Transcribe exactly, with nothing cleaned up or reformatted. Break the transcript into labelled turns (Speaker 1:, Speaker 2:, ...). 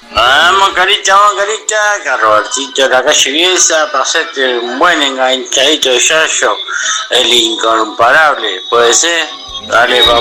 Speaker 1: Vamos, carita, vamos, carita, acá Robertito de la calle Bielsa, para hacerte un buen enganchadito de Yayo, el incomparable, ¿puede ser? Dale, papá.